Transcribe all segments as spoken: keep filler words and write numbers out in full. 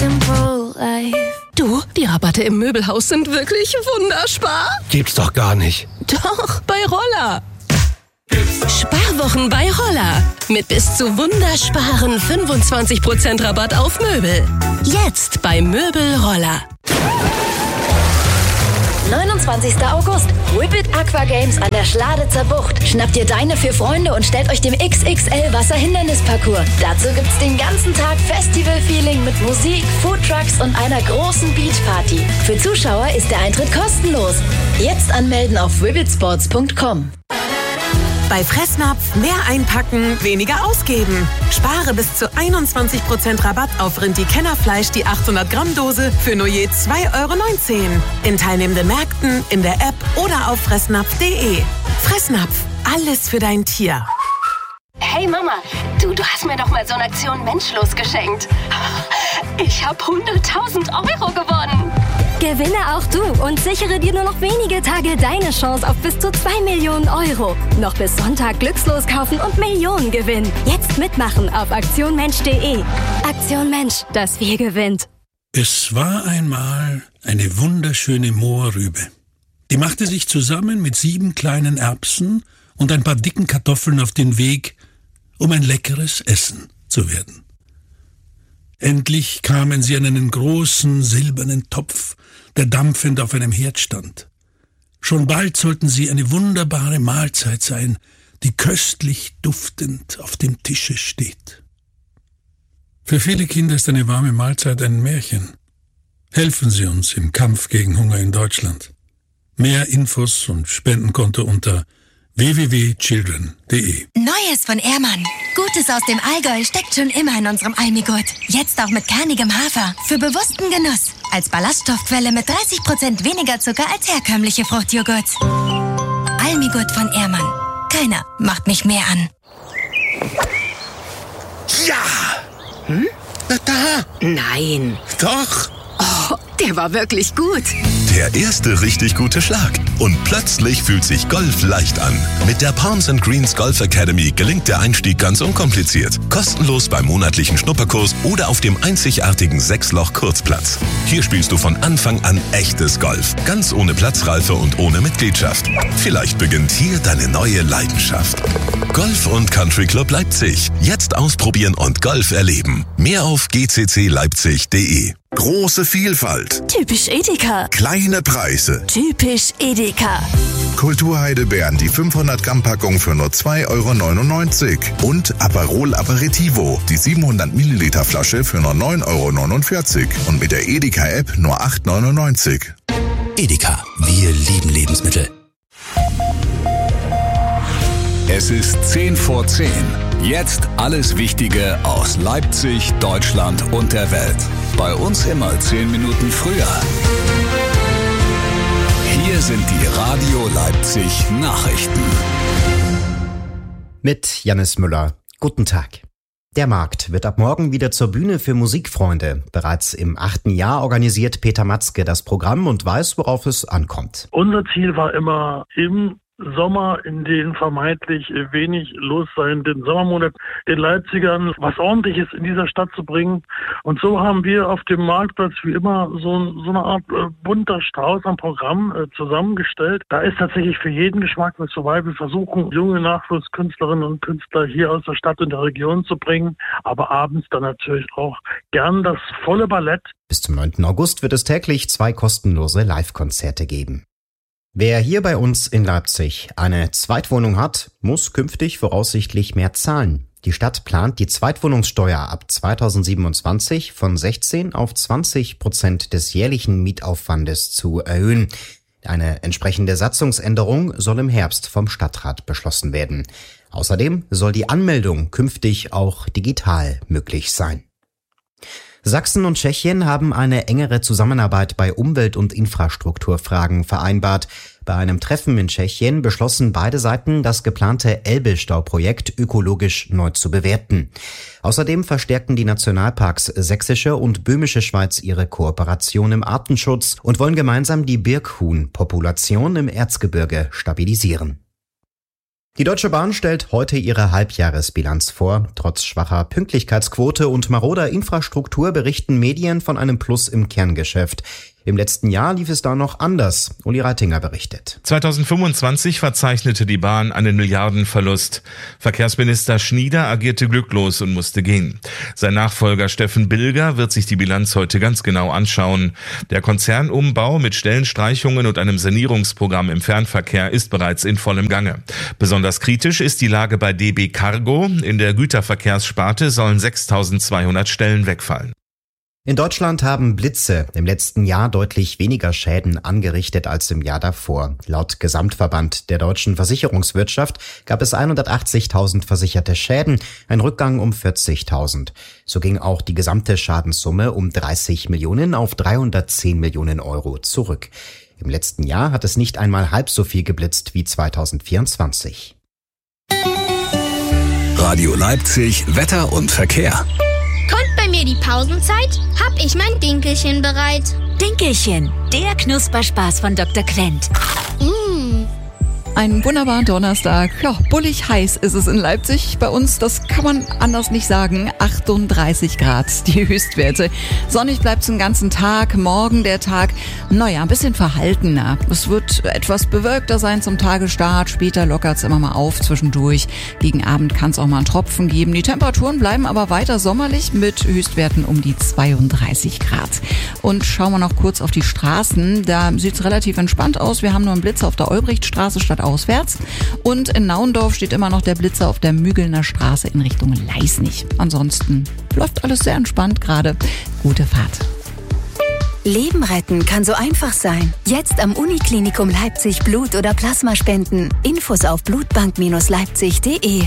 Simple Life. Du, die Rabatte im Möbelhaus sind wirklich wunderspar. Gibt's doch gar nicht. Doch, bei Roller. Sparwochen bei Roller. Mit bis zu wundersparen fünfundzwanzig Prozent Rabatt auf Möbel. Jetzt bei Möbel Roller. neunundzwanzigster August. Whippet Aqua Games an der Schladitzer Bucht. Schnappt ihr deine vier Freunde und stellt euch dem X X L Wasserhindernisparcours. Dazu gibt's den ganzen Tag Festival-Feeling mit Musik, Foodtrucks und einer großen Beachparty. Für Zuschauer ist der Eintritt kostenlos. Jetzt anmelden auf whippetsports punkt com. Bei Fressnapf mehr einpacken, weniger ausgeben. Spare bis zu einundzwanzig Prozent Rabatt auf Rindi-Kennerfleisch, die achthundert Gramm Dose für nur je zwei Euro neunzehn. In teilnehmenden Märkten, in der App oder auf fressnapf punkt de. Fressnapf, alles für dein Tier. Hey Mama, du, du hast mir doch mal so eine Aktion Menschlos geschenkt. Ich habe hunderttausend Euro gewonnen. Gewinne auch du und sichere dir nur noch wenige Tage deine Chance auf bis zu zwei Millionen Euro. Noch bis Sonntag glückslos kaufen und Millionen gewinnen. Jetzt mitmachen auf aktion mensch punkt de. Aktion Mensch, das Wir gewinnt. Es war einmal eine wunderschöne Mohrrübe. Die machte sich zusammen mit sieben kleinen Erbsen und ein paar dicken Kartoffeln auf den Weg, um ein leckeres Essen zu werden. Endlich kamen sie an einen großen silbernen Topf, der dampfend auf einem Herd stand. Schon bald sollten sie eine wunderbare Mahlzeit sein, die köstlich duftend auf dem Tische steht. Für viele Kinder ist eine warme Mahlzeit ein Märchen. Helfen Sie uns im Kampf gegen Hunger in Deutschland. Mehr Infos und Spendenkonto unter w w w punkt children punkt de. Neues von Ehrmann. Gutes aus dem Allgäu steckt schon immer in unserem Almigurt. Jetzt auch mit kernigem Hafer. Für bewussten Genuss. Als Ballaststoffquelle mit dreißig Prozent weniger Zucker als herkömmliche Fruchtjoghurts. Almigurt von Ehrmann. Keiner macht mich mehr an. Ja! Hm? Na da! Nein. Doch! Oh, der war wirklich gut. Der erste richtig gute Schlag. Und plötzlich fühlt sich Golf leicht an. Mit der Palms and Greens Golf Academy gelingt der Einstieg ganz unkompliziert. Kostenlos beim monatlichen Schnupperkurs oder auf dem einzigartigen Sechsloch-Kurzplatz. Hier spielst du von Anfang an echtes Golf. Ganz ohne Platzreife und ohne Mitgliedschaft. Vielleicht beginnt hier deine neue Leidenschaft. Golf und Country Club Leipzig. Jetzt ausprobieren und Golf erleben. Mehr auf g c c leipzig punkt de. Große Vielfalt. Typisch Edeka. Kleine Preise. Typisch Edeka. Kulturheidelbeeren, die fünfhundert Gramm Packung für nur zwei Euro neunundneunzig. Und Aperol Aperitivo, die siebenhundert Milliliter Flasche für nur neun Euro neunundvierzig. Und mit der Edeka-App nur acht Euro neunundneunzig. Edeka, wir lieben Lebensmittel. Es ist zehn vor zehn. Jetzt alles Wichtige aus Leipzig, Deutschland und der Welt. Bei uns immer zehn Minuten früher. Hier sind die Radio Leipzig Nachrichten. Mit Jannis Müller. Guten Tag. Der Markt wird ab morgen wieder zur Bühne für Musikfreunde. Bereits im achten Jahr organisiert Peter Matzke das Programm und weiß, worauf es ankommt. Unser Ziel war immer, im Sommer, in den vermeintlich wenig los seienden Sommermonat, den Leipzigern was Ordentliches in dieser Stadt zu bringen. Und so haben wir auf dem Marktplatz wie immer so, so eine Art äh, bunter Strauß am Programm äh, zusammengestellt. Da ist tatsächlich für jeden Geschmack was dabei. Wir versuchen, junge Nachwuchskünstlerinnen und Künstler hier aus der Stadt und der Region zu bringen, aber abends dann natürlich auch gern das volle Ballett. Bis zum neunten August wird es täglich zwei kostenlose Live-Konzerte geben. Wer hier bei uns in Leipzig eine Zweitwohnung hat, muss künftig voraussichtlich mehr zahlen. Die Stadt plant, die Zweitwohnungssteuer ab zweitausendsiebenundzwanzig von sechzehn auf zwanzig Prozent des jährlichen Mietaufwandes zu erhöhen. Eine entsprechende Satzungsänderung soll im Herbst vom Stadtrat beschlossen werden. Außerdem soll die Anmeldung künftig auch digital möglich sein. Sachsen und Tschechien haben eine engere Zusammenarbeit bei Umwelt- und Infrastrukturfragen vereinbart. Bei einem Treffen in Tschechien beschlossen beide Seiten, das geplante Elbe-Stauprojekt ökologisch neu zu bewerten. Außerdem verstärken die Nationalparks Sächsische und Böhmische Schweiz ihre Kooperation im Artenschutz und wollen gemeinsam die Birkhuhn-Population im Erzgebirge stabilisieren. Die Deutsche Bahn stellt heute ihre Halbjahresbilanz vor. Trotz schwacher Pünktlichkeitsquote und maroder Infrastruktur berichten Medien von einem Plus im Kerngeschäft. Im letzten Jahr lief es da noch anders. Uli Reitinger berichtet. zweitausendfünfundzwanzig verzeichnete die Bahn einen Milliardenverlust. Verkehrsminister Schnieder agierte glücklos und musste gehen. Sein Nachfolger Steffen Bilger wird sich die Bilanz heute ganz genau anschauen. Der Konzernumbau mit Stellenstreichungen und einem Sanierungsprogramm im Fernverkehr ist bereits in vollem Gange. Besonders kritisch ist die Lage bei D B Cargo. In der Güterverkehrssparte sollen sechstausendzweihundert Stellen wegfallen. In Deutschland haben Blitze im letzten Jahr deutlich weniger Schäden angerichtet als im Jahr davor. Laut Gesamtverband der deutschen Versicherungswirtschaft gab es hundertachtzigtausend versicherte Schäden, ein Rückgang um vierzigtausend. So ging auch die gesamte Schadenssumme um dreißig Millionen auf dreihundertzehn Millionen Euro zurück. Im letzten Jahr hat es nicht einmal halb so viel geblitzt wie zweitausendvierundzwanzig. Radio Leipzig, Wetter und Verkehr. Kommt bei mir die Pausenzeit? Hab ich mein Dinkelchen bereit. Dinkelchen, der Knusperspaß von Doktor Quent. Mmh. Einen wunderbaren Donnerstag. Ja, bullig heiß ist es in Leipzig. Bei uns, das kann man anders nicht sagen, achtunddreißig Grad, die Höchstwerte. Sonnig bleibt es den ganzen Tag. Morgen der Tag, naja, ein bisschen verhaltener. Es wird etwas bewölkter sein zum Tagesstart. Später lockert es immer mal auf zwischendurch. Gegen Abend kann es auch mal einen Tropfen geben. Die Temperaturen bleiben aber weiter sommerlich mit Höchstwerten um die zweiunddreißig Grad. Und schauen wir noch kurz auf die Straßen. Da sieht es relativ entspannt aus. Wir haben nur einen Blitzer auf der Olbrichtstraße statt auswärts. Und in Naundorf steht immer noch der Blitzer auf der Mügelner Straße in Richtung Leisnig. Ansonsten läuft alles sehr entspannt gerade. Gute Fahrt. Leben retten kann so einfach sein. Jetzt am Uniklinikum Leipzig Blut oder Plasma spenden. Infos auf blutbank Leipzig punkt de.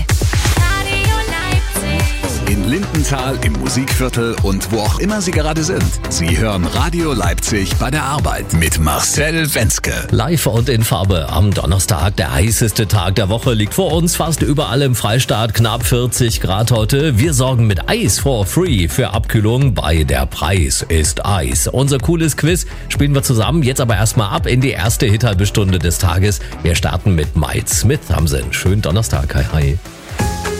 In Lindenthal, im Musikviertel und wo auch immer Sie gerade sind. Sie hören Radio Leipzig bei der Arbeit mit Marcel Wenzke. Live und in Farbe am Donnerstag. Der heißeste Tag der Woche liegt vor uns. Fast überall im Freistaat knapp vierzig Grad heute. Wir sorgen mit Eis for free für Abkühlung bei Der Preis ist Eis. Unser cooles Quiz spielen wir zusammen. Jetzt aber erstmal ab in die erste Hit-Halbe Stunde des Tages. Wir starten mit Mike Smith. Haben Sie einen schönen Donnerstag. Hi, hi.